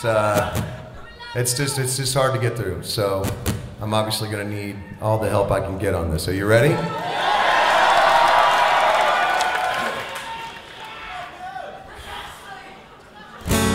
It's just hard to get through. So I'm obviously going to need all the help I can get on this. Are you ready?